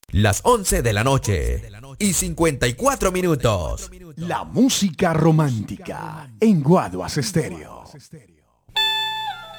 Las 11 de la noche y 54 minutos. La música romántica en Guaduas Estéreo.